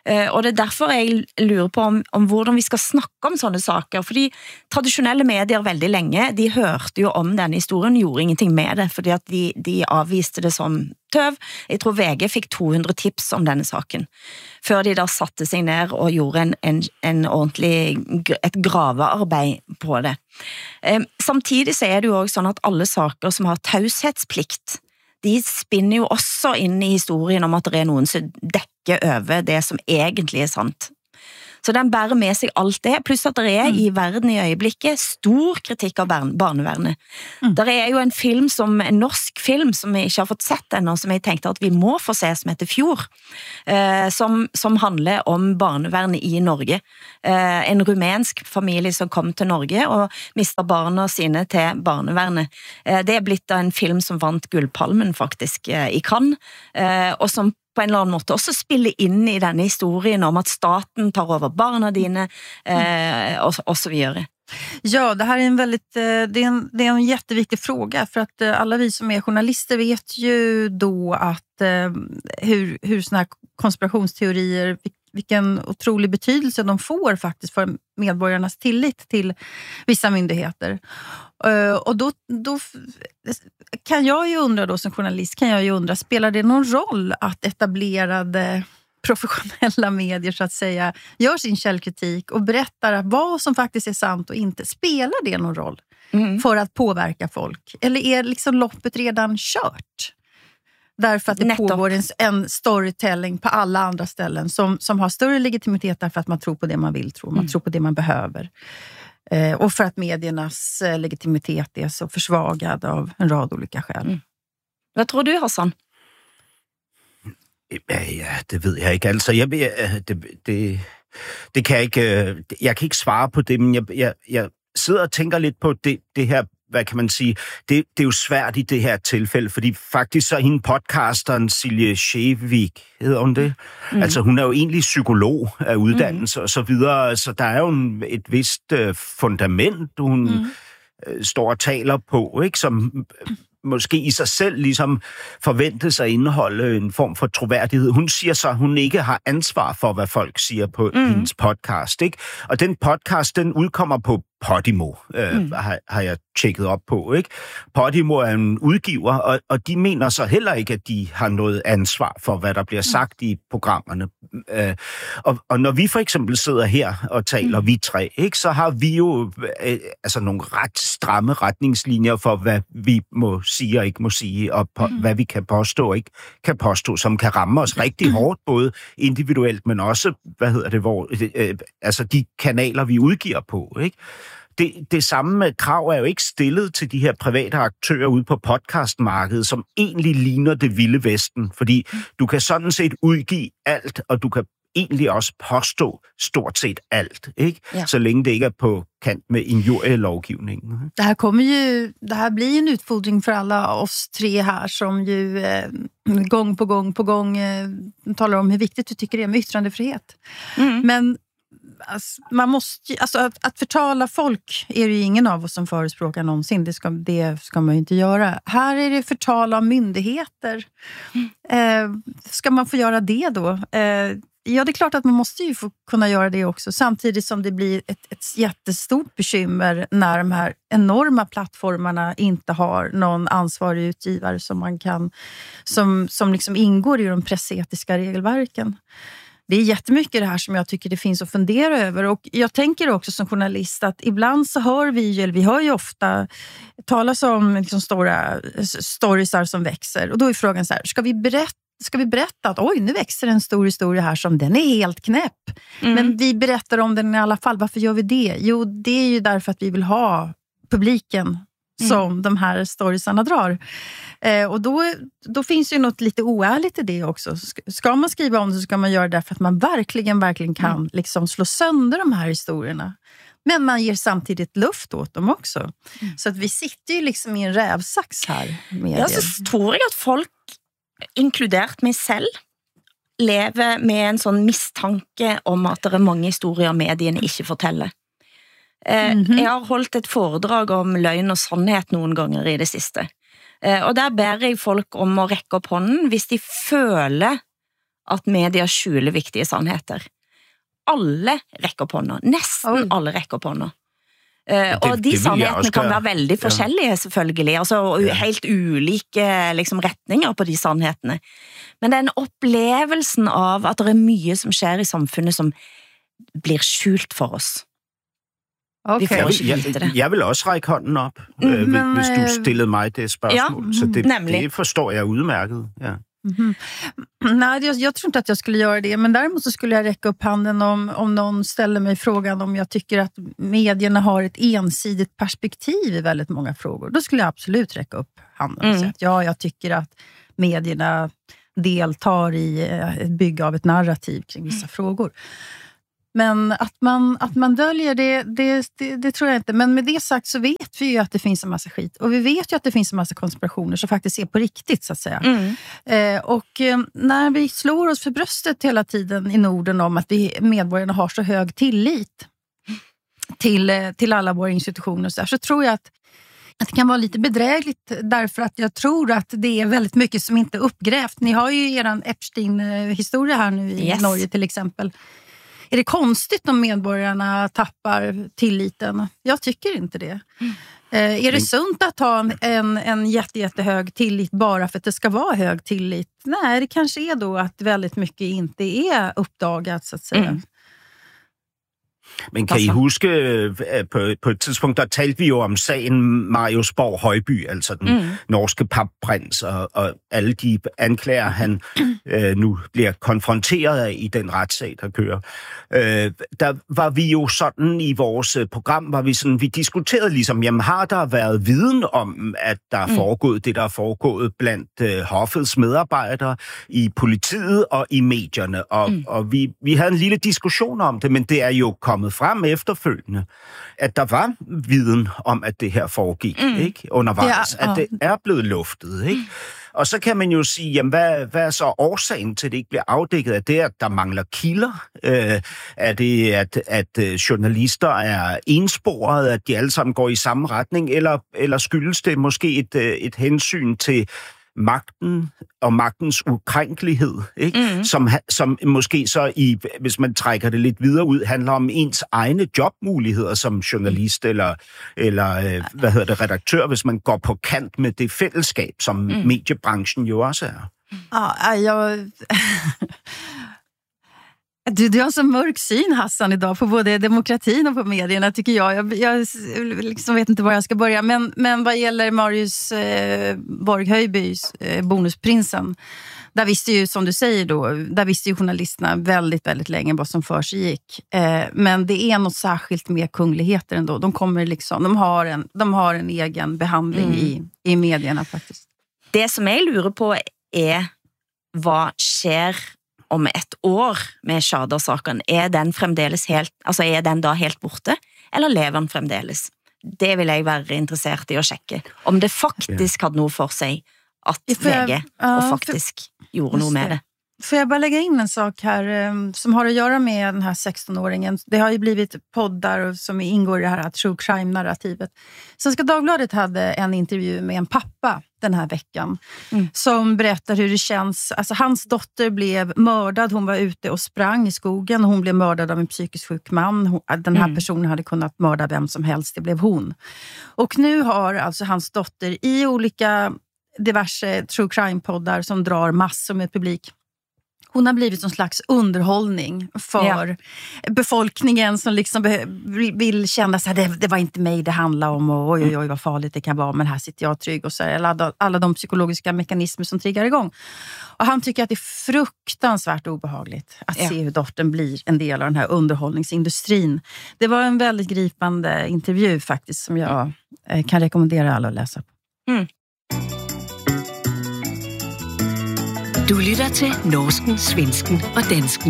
Og det derfor jeg lurer på om hvordan vi skal snakke om sånne saker, fordi traditionelle medier veldig lenge, de hørte jo om denne historien, gjorde ingenting med det, fordi at de avviste det som tøv. Jeg tror VG fikk 200 tips om denne saken, før de da satte seg ned og gjorde en ordentlig, et gravearbeid på det. Samtidig så er det jo også sånn at alle saker som har taushetsplikt, de spinner jo også inn i historien om at det er noen som dekker over det som egentlig er sant. Så den bærer med seg alt det, pluss at det er i verden i øyeblikket stor kritikk av barnevernet. Der er jo en norsk film som jeg ikke har fått sett ennå, som jeg tenkte at vi må få se, som heter Fjord, som handler om barnevernet i Norge. En rumensk familie som kom til Norge og mistet barna sine til barnevernet. Det er blitt en film som vant Gullpalmen faktisk i Cannes, og som på en eller annen måte også spille inn i denne historien om att staten tar över barnen dina och så vidare. Ja, det här är en väldigt det är en jätteviktig fråga, för att alla vi som är journalister vet ju då att hur såna här konspirationsteorier, vilken otrolig betydelse de får faktiskt för medborgarnas tillit till vissa myndigheter. Och då kan jag ju undra då som journalist, spelar det någon roll att etablerade professionella medier så att säga gör sin källkritik och berättar vad som faktiskt är sant och inte? Spelar det någon roll för att påverka folk? Eller är liksom loppet redan kört? Därför att det pågår en storytelling på alla andra ställen som har större legitimitet därför att man tror på det man vill tro. Man tror på det man behöver. Och för att mediernas legitimitet är så försvagad av en rad olika skäl. Vad tror du, Hassan? Ja, det ved jeg ikke. Altså, det kan jeg ikke. Jeg kan ikke svare på det, men jeg sidder og tænker lidt på det her. Hvad kan man sige? Det er jo svært i det her tilfælde, fordi faktisk så er hende podcasteren Silje Skjevik, hedder hun det? Altså hun er jo egentlig psykolog af uddannelse og så videre, så der er jo et vist fundament, hun står og taler på, ikke? Som måske i sig selv ligesom forventes at indeholde en form for troværdighed. Hun siger så, at hun ikke har ansvar for, hvad folk siger på hendes podcast, ikke? Og den podcast, den udkommer på Podimo, har jeg tjekket op på, ikke? Podimo er en udgiver, og de mener så heller ikke, at de har noget ansvar for, hvad der bliver sagt i programmerne. Og når vi for eksempel sidder her og taler, vi tre, ikke, så har vi jo altså nogle ret stramme retningslinjer for, hvad vi må sige og ikke må sige, og hvad vi kan påstå og ikke kan påstå, som kan ramme os rigtig hårdt, både individuelt, men også, altså de kanaler, vi udgiver på, ikke? Det samme krav er jo ikke stillet til de her private aktører ude på podcastmarkedet, som egentlig ligner det vilde vesten, fordi du kan sådan set udgive alt, og du kan egentlig også påstå stort set alt, ikke? Ja. Så længe det ikke er på kant med injurielovgivningen. Det här blir en utfordring för alla oss tre här som ju gång på gång talar om hur viktigt vi tycker det är med yttrandefrihet. Men alltså, man måste att förtala folk är det ju ingen av oss som förespråkar någonsin. Det ska man ju inte göra. Här är det förtal av myndigheter. Ska man få göra det då? Ja, det är klart att man måste ju få kunna göra det också. Samtidigt som det blir ett jättestort bekymmer när de här enorma plattformarna inte har någon ansvarig utgivare som man kan, som liksom ingår i de pressetiska regelverken. Det är jättemycket det här som jag tycker det finns att fundera över. Och jag tänker också som journalist att ibland så hör vi hör ju ofta talas om liksom stora storiesar som växer. Och då är frågan så här, ska vi berätta att oj, nu växer en stor historia här som den är helt knäpp. Men vi berättar om den i alla fall. Varför gör vi det? Jo, det är ju därför att vi vill ha publiken som de här storiesarna drar. Och då finns ju något lite oärligt i det också. Ska man skriva om det så ska man göra det därför att man verkligen kan liksom slå sönder de här historierna. Men man ger samtidigt luft åt dem också. Så att vi sitter ju liksom i en rävsax här. Ja, så tror jag att folk, inkludert mig selv, lever med en sånn mistanke om at det er mange historier mediene ikke forteller. Jeg har holdt et foredrag om løgn og sannhet noen ganger i det siste. Og der ber jeg folk om å rekke opp hånden hvis de føler at medier skjuler viktige sandheder. Alle rækker på hånden. Næsten alle rækker på hånden. Og de sandhetene kan være veldig forskellige, selvfølgelig. Altså helt ulike liksom, retninger på de sandhetene. Men den opplevelsen av at det mye som skjer i samfunnet som blir skjult for oss. Okay. Vi får ikke vite det. Jeg vil også række hånden op, hvis du stillede mig det spørgsmål. Så det forstår jeg udmærket. Ja. Mm-hmm. Nej, jag tror inte att jag skulle göra det, men däremot så skulle jag räcka upp handen om någon ställer mig frågan om jag tycker att medierna har ett ensidigt perspektiv i väldigt många frågor. Då skulle jag absolut räcka upp handen och säga att jag tycker att medierna deltar i ett bygge av ett narrativ kring vissa frågor. Men att man döljer det tror jag inte. Men med det sagt så vet vi ju att det finns en massa skit. Och vi vet ju att det finns en massa konspirationer som faktiskt är på riktigt, så att säga. Och när vi slår oss för bröstet hela tiden i Norden om att vi medborgarna har så hög tillit till alla våra institutioner så tror jag att det kan vara lite bedrägligt, därför att jag tror att det är väldigt mycket som inte är uppgrävt. Ni har ju eran Epstein-historia här nu i Norge till exempel. Är det konstigt om medborgarna tappar tilliten? Jag tycker inte det. Är det sunt att ha en jättehög tillit bara för att det ska vara hög tillit? Nej, det kanske är då att väldigt mycket inte är uppdagat, så att säga. Men kan I huske, på et tidspunkt, der talte vi jo om sagen Marius Borg Højby, altså den norske papprins, og alle de anklager, han nu bliver konfronteret af i den retssag, der kører. Der var vi jo sådan i vores program, vi diskuterede ligesom, jamen har der været viden om, at der er foregået det, der er foregået blandt hoffets medarbejdere i politiet og i medierne, og vi havde en lille diskussion om det, men det er jo kommet frem efterfølgende, at der var viden om, at det her foregik, ikke? Undervejs, at det er blevet luftet, ikke? Og så kan man jo sige, jamen, hvad er så årsagen til, at det ikke bliver afdækket? Er det, at der mangler kilder? Er det, at journalister er ensporet, at de alle sammen går i samme retning? Eller skyldes det måske et hensyn til magten og magtens ukrænkelighed, ikke? Som måske så hvis man trækker det lidt videre ud, handler om ens egne jobmuligheder som journalist eller redaktør, hvis man går på kant med det fællesskab, som mediebranchen jo også er. Du har så mörk syn, Hassan, idag på både demokratin och på medierna, tycker jag. Jag liksom vet inte var jag ska börja. Men vad gäller Marius Borg Højbys bonusprinsen, där visste ju, som du säger då, där visste ju journalisterna väldigt, väldigt länge vad som för sig gick. Men det är något särskilt med kungligheter ändå. De kommer liksom, de har en egen behandling i medierna faktiskt. Det som jag lurer på är vad sker om ett år med Schader-saken. Er den fremdeles helt, altså er den da helt borte, eller lever den fremdeles? Det vil jeg være interessert i å sjekke. Om det faktisk hadde noe for sig at VG faktisk gjorde noe med det. Får jag bara lägga in en sak här som har att göra med den här 16-åringen. Det har ju blivit poddar som ingår i det här true crime-narrativet. Svenska Dagbladet hade en intervju med en pappa den här veckan som berättar hur det känns. Alltså hans dotter blev mördad. Hon var ute och sprang i skogen och hon blev mördad av en psykiskt sjuk man. Den här personen hade kunnat mörda vem som helst. Det blev hon. Och nu har alltså hans dotter i olika diverse true crime-poddar som drar massor med publik. Hon har blivit en slags underhållning för befolkningen som liksom vill känna så här, det var inte mig det handlar om och oj vad farligt det kan vara, men här sitter jag trygg och så här, alla de psykologiska mekanismer som triggar igång. Och han tycker att det är fruktansvärt obehagligt att se hur dottern blir en del av den här underhållningsindustrin. Det var en väldigt gripande intervju faktiskt som jag kan rekommendera alla att läsa på. Du lytter til norsken, svensken og dansken.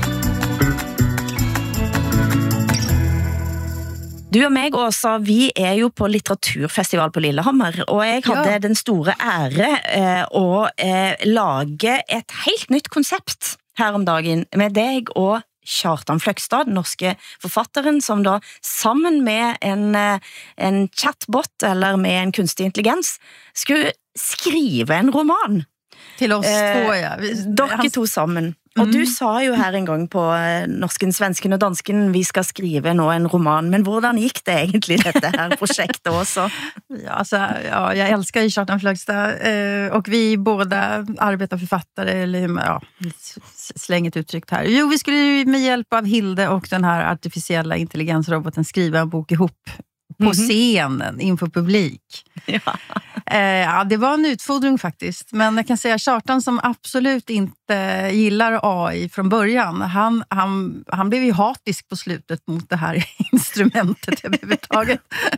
Du og mig, Åsa, vi er jo på litteraturfestival på Lillehammer, og jeg hadde den store ære å lage et helt nytt koncept her om dagen med deg og Kjartan Fløgstad, den norske forfatteren, som da sammen med en chatbot eller med en kunstig intelligens skulle skrive en roman. Til oss två, ja. Dere to sammen. Og du sa jo her en gang på Norsken, Svensken og Dansken, vi skal skrive nå en roman, men hvordan gikk det egentlig dette her projektet også? Ja, alltså, ja, jag älskar ju Kjartan Fløgstad och vi båda arbetar författare, eller ja, slänget uttryckt här. Jo, vi skulle med hjälp av Hilde och den här artificiella intelligensroboten skriva en bok ihop på scenen inför publik. Ja. Ja, det var en utfordring faktiskt. Men jag kan säga Kjartan som absolut inte gillar AI från början. Han blev ju hatisk på slutet mot det här instrumentet överhuvudtaget.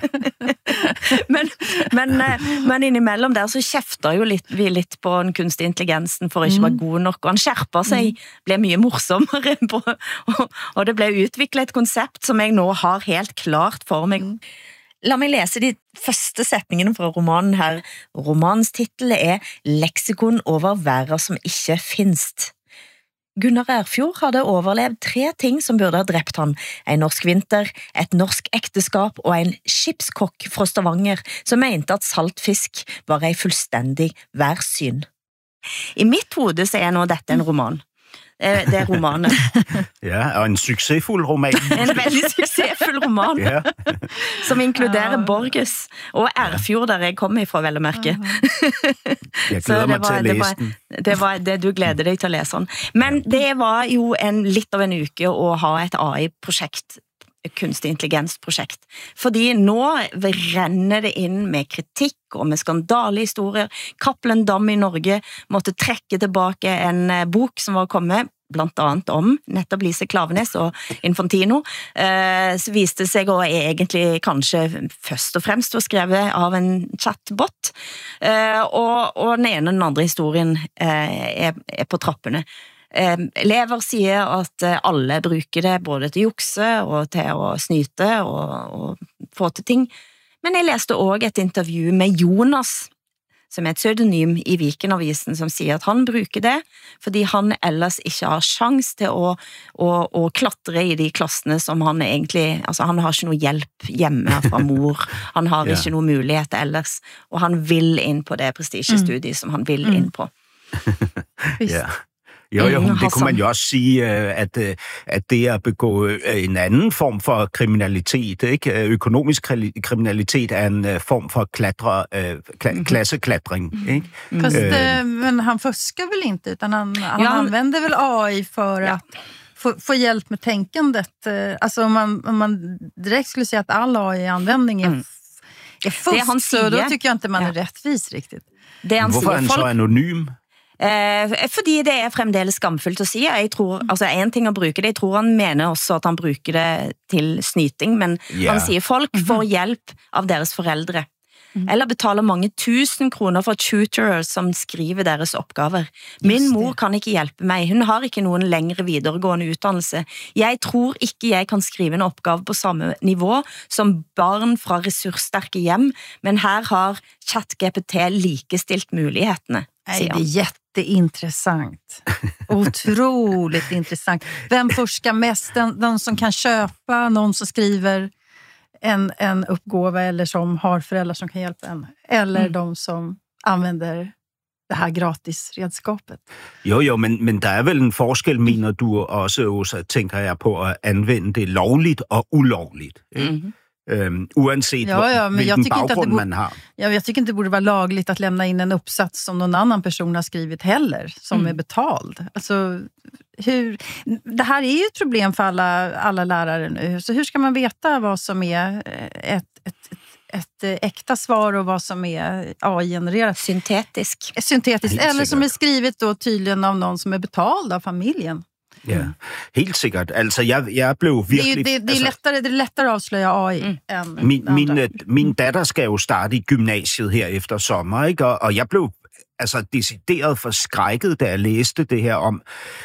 men innimellom der så kjefter jo vi litt på den kunstige intelligensen for ikke være god nok, og han skjerper seg, ble mye morsommere på, og det ble utviklet et konsept som jeg nå har helt klart for meg. La meg lese de første setningene fra romanen her. Romanens titel Leksikon over verden som ikke finst. Gunnar Erfjord hadde overlevd 3 ting som burde ha drept han. En norsk vinter, et norsk ekteskap og en skipskokk fra Stavanger som mente at saltfisk var en fullstendig værsyn. I mitt hode så nå dette en roman. Det romanen. Ja, og en succesfuld roman. En veldig succesfull roman. Ja. Som inkluderer Borges og Erfjord, der jeg kommer ifra, vel å merke. Jeg gleder meg til å lese den. Det var det du gleder deg til å lese den. Men det var jo litt av en uke å ha et AI-prosjekt, kunstig intelligensprojekt. Fordi nå renner det inn med kritikk og med skandalehistorier. Cappelen Dam i Norge måtte trekke tilbake en bok som var kommet, blant annet om nettopp Lise Klaveness og Infantino, så viste seg å egentlig kanskje først og fremst var skrevet av en chatbot, og den ene og den andre historien på trappene. Elever sier at alle bruker det både til jukse og til å snyte og få til ting. Men jeg leste også et intervju med Jonas, som et pseudonym i Vikenavisen, som sier at han bruker det fordi han ellers ikke har sjans til å klatre i de klassene som han egentlig, altså han har ikke noe hjelp hjemme fra mor, han har ikke noe mulighet ellers, og han vil inn på det prestisjestudiet som han vil inn på. Ja. Jo, det kunne man jo også sige, at det begå en anden form for kriminalitet, ikke? Økonomisk kriminalitet en form for klasseklatring, ikke? Fast, men han fuskar väl inte, utan han använder väl AI för att få hjälp med tänkandet. Alltså om man direkt skulle säga att all AI-användning är fusk, så då tycker jag inte man är rättvis riktigt. Hvorfor er han så anonym? Fordi det fremdeles skamfullt å si. Jeg tror, altså en ting å bruke det, jeg tror han mener også at han bruker det til snyting, men han sier folk får hjelp av deres foreldre. Eller betaler mange 1000 kroner for tutorers som skriver deres oppgaver. Min mor kan ikke hjelpe meg. Hun har ikke noen lengre videregående utdannelse. Jeg tror ikke jeg kan skrive en oppgave på samme nivå som barn fra ressurssterke hjem, men her har ChatGPT likestilt mulighetene. Nej, det är jätteintressant. Otroligt intressant. Vem forskar mest? Den som kan köpa, någon som skriver en uppgåva eller som har föräldrar som kan hjälpa en. Eller de som använder det här gratisredskapet. Jo, men der er vel en forskel, mener du også, tænker jeg på, at anvende det lovligt og ulovligt. Uansett hvilken bakgrund man har. Ja, jag tycker inte det borde vara lagligt att lämna in en uppsats som någon annan person har skrivit heller, som är betald. Alltså, det här är ju ett problem för alla lärare nu. Så hur ska man veta vad som är ett äkta svar och vad som är AI-genererat? Syntetiskt. Eller som är skrivet då tydligen av någon som är betald av familjen. Ja, helt sikkert. Altså, jeg blev virkelig... Det er lettere at afsløre AI end min datter skal jo starte i gymnasiet her efter sommer, ikke? Og jeg blev decideret forskrækket, da jeg læste det her om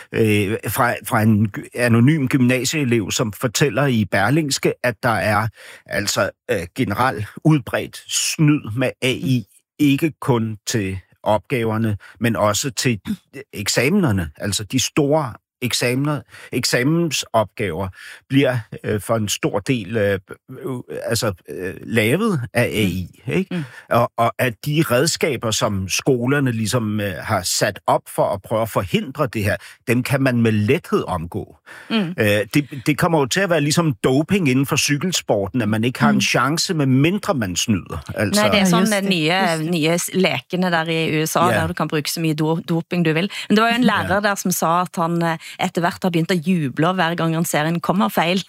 fra en anonym gymnasieelev, som fortæller i Berlingske, at der er generelt udbredt snyd med AI, ikke kun til opgaverne, men også til eksamenerne, altså de store eksamensopgaver bliver for en stor del lavet af AI. Ikke? Og at de redskaber, som skolerne ligesom har sat op for at prøve at forhindre det her, dem kan man med lethed omgå. Det kommer jo til at være ligesom doping inden for cykelsporten, at man ikke har en chance, med mindre man snyder. Altså, nej, det er sådan nye lekene der i USA, der du kan bruge så mye doping du vil. Men det var jo en lærer der, som sa at han etter hvert har begynt at juble hver gang han ser en kommer fejl.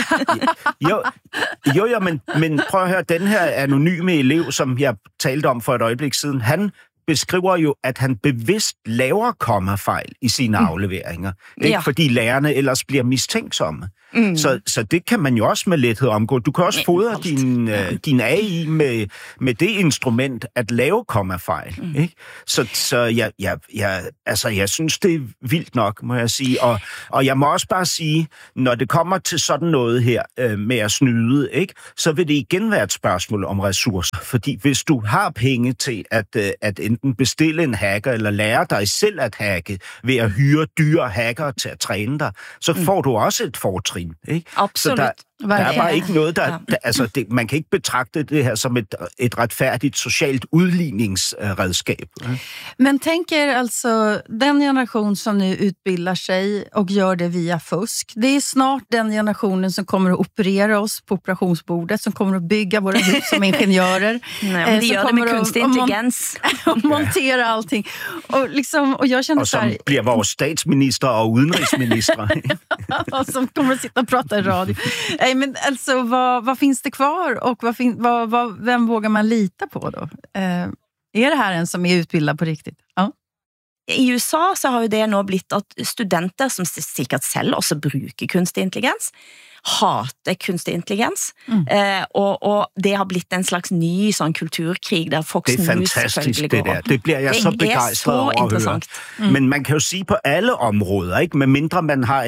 jo, men prøv at høre, den her anonyme elev, som jeg talte om for et øjeblik siden, han beskriver jo, at han bevidst laver kommafejl i sine afleveringer. Ikke fordi lærerne ellers bliver mistænksomme. Så det kan man jo også med lethed omgå. Du kan også fodre din AI med det instrument at lave kommafejl. Ikke? Så jeg synes, det er vildt nok, må jeg sige. Og jeg må også bare sige, når det kommer til sådan noget her med at snyde, ikke, så vil det igen være et spørgsmål om ressourcer. Fordi hvis du har penge til at enten bestille en hacker eller lære dig selv at hacke ved at hyre dyre hackere til at træne dig, så får du også et fortrin. Ikke? Absolut. Så der er bare ikke noget, man kan ikke betragte det her som et retfærdigt socialt udligningsredskab. Men tänker alltså, den generation som nu utbildar sig och gör det via fusk, det är snart den generationen som kommer att operera oss på operationsbordet, som kommer att bygga våra hus som ingenjörer. Nej, de gör det med kunstig intelligens. Och montera allting. Och jag känner och som blir vår statsminister och udenrigsminister. Och som kommer att sitta och prata i radio. Men alltså, vad finns det kvar och vem vågar man lita på då? Är det här en som är utbildad på riktigt? Ja. I USA så har jo det nå blitt at studenter som sikkert selv også bruker kunstig intelligens, hater kunstig intelligens, og det har blitt en slags ny sånn kulturkrig der Fox News selvfølgelig går. Det er fantastisk det der. Det bliver jeg så begejstret over at høre. Men man kan jo sige på alle områder, ikke? Med mindre man har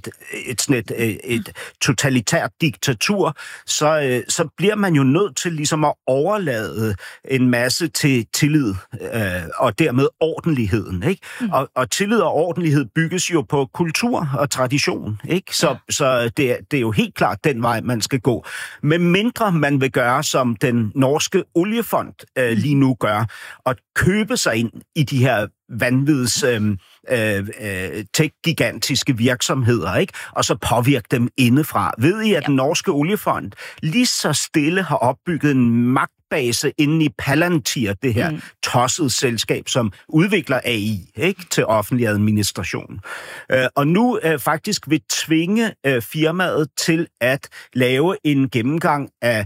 et totalitært diktatur, så bliver man jo nødt til ligesom at overlade en masse til tillid og dermed ordentligheden, ikke? Og tillid og ordentlighed bygges jo på kultur og tradition, ikke? Så det er jo helt klart den vej, man skal gå. Med mindre man vil gøre, som den norske oliefond lige nu gør, og købe sig ind i de her vanvids tech-gigantiske virksomheder, ikke? Og så påvirke dem indefra. Ved I, at den norske oliefond lige så stille har opbygget en magtbase inde i Palantir, det her tossede selskab, som udvikler AI, ikke? Til offentlig administration. Og nu faktisk vil tvinge firmaet til at lave en gennemgang af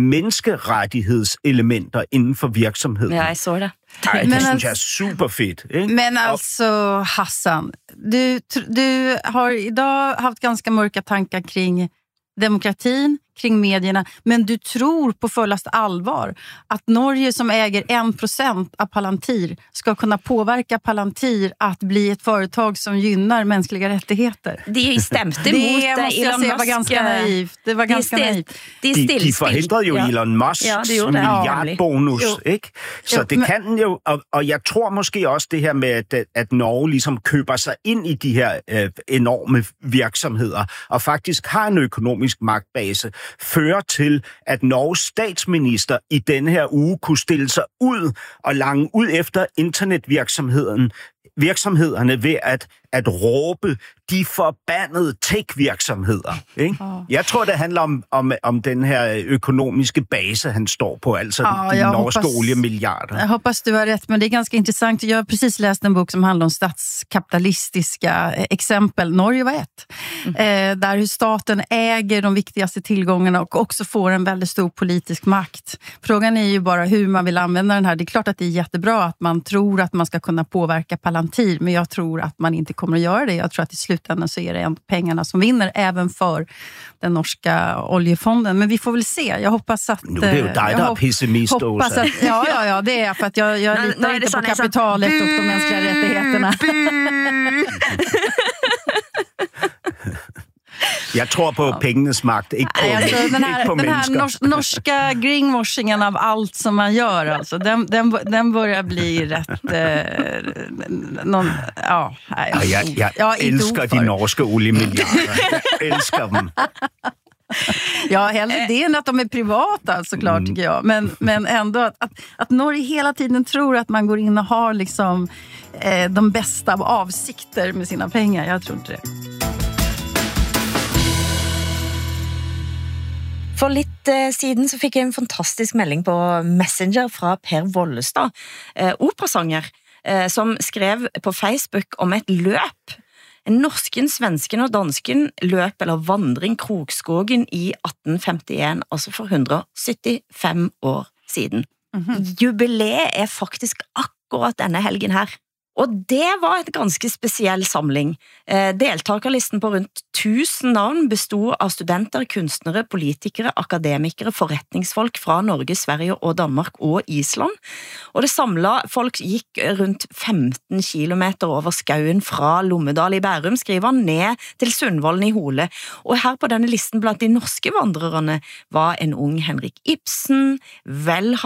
menneskerettighedselementer inden for virksomheden. Ja, jeg så det. Ej, det synes jeg er super fedt. Ikke? Men alltså, Hassan, du har idag haft ganska mörka tankar kring demokratin, kring medierna, men du tror på fullast allvar att Norge som äger 1% av Palantir ska kunna påverka Palantir att bli ett företag som gynnar mänskliga rättigheter. De stämte mot Elon Musk. Var ganska naivt. Det var ganska naivt. De forhindrede jo Elon Musks milliardbonus, ikke? Så det kan jo, og jeg tror måske også det her med, at Norge ligesom køber sig ind i de her enorme virksomheder, og faktisk har en økonomisk magtbase, fører til, at Norges statsminister i denne her uge kunne stille sig ud og lange ud efter virksomhederne ved at råbe de forbandede tech-virksomheder. Ikke? Jeg tror, det handler om den her økonomiske base, han står på, altså de norske oliemilliarder. Jag hoppas du har rätt, men det är ganska intressant. Jag har precis läst en bok som handlar om statskapitalistiska exempel. Norge var ett. Där hur staten äger de viktigaste tillgångarna och också får en väldigt stor politisk makt. Frågan är ju bara hur man vill använda den här. Det är klart att det är jättebra att man tror att man ska kunna påverka Palantir, men jag tror att man inte kommer att göra det. Jag tror att i slutändan så är det pengarna som vinner även för den norska oljefonden. Men vi får väl se. Jag hoppas att... Nu är det ju dig, där är pessimist. Hoppas att, ja, det är för att jag litar inte på kapitalet och de mänskliga rättigheterna. Jeg tror på pengenes makt, ikke på, alltså, den ikke på här norska greenwashingen av allt som man gör, alltså, den börjar bli rätt... Jeg elsker de norske oliemilliarder. Jeg elsker dem. Ja, hellre det än att de är privata såklart tycker jag. Men ändå att Norge hela tiden tror att man går in och har liksom de bästa av avsikter med sina pengar. Jag tror inte det. For litt siden så fikk jeg en fantastisk melding på Messenger fra Per Vollestad, operasanger, som skrev på Facebook om et løp. En norsken, svensken og dansken løp eller vandring Krokskogen i 1851, altså for 175 år siden. Jubileet faktisk akkurat denne helgen her. Og det var et ganske spesiell samling. Deltakerlisten på rundt 1000 navn bestod av studenter, kunstnere, politikere, akademikere, forretningsfolk fra Norge, Sverige og Danmark og Island. Og det samlet folk gikk rundt 15 kilometer over skauen fra Lommedal i Bærum, skriver han, ned til Sundvolden i Hole. Og her på denne listen blant de norske vandrerne var en ung Henrik Ibsen,